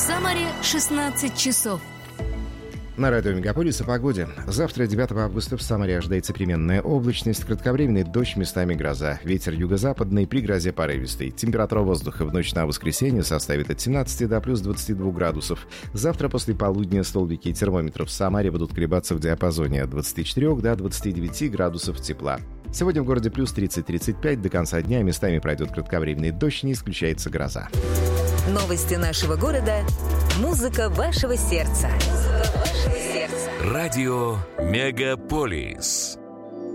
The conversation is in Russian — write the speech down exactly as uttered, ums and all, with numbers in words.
Самаре шестнадцать часов. На радио Мегаполис о погоде. Завтра, девятого августа, в Самаре ожидается переменная облачность, кратковременный дождь, местами гроза. Ветер юго-западный, при грозе порывистый. Температура воздуха в ночь на воскресенье составит от семнадцати до плюс двадцати двух градусов. Завтра после полудня столбики термометров в Самаре будут колебаться в диапазоне от двадцати четырёх до двадцати девяти градусов тепла. Сегодня в городе плюс тридцать - тридцать пять, до конца дня местами пройдет кратковременный дождь, не исключается гроза. Новости нашего города. Музыка вашего сердца. Музыка вашего сердца. Радио Мегаполис.